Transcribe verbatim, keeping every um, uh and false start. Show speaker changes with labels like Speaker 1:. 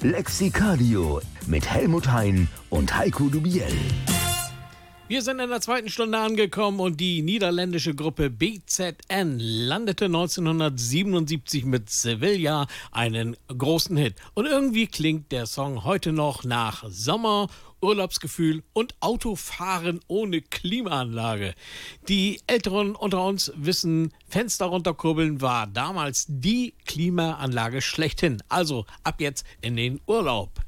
Speaker 1: Lexicadio mit Helmut Hein und Heiko Dubiel.
Speaker 2: Wir sind in der zweiten Stunde angekommen und die niederländische Gruppe B Z N landete neunzehnhundertsiebenundsiebzig mit Sevilla einen großen Hit. Und irgendwie klingt der Song heute noch nach Sommer, Urlaubsgefühl und Autofahren ohne Klimaanlage. Die Älteren unter uns wissen, Fenster runterkurbeln war damals die Klimaanlage schlechthin. Also ab jetzt in den Urlaub.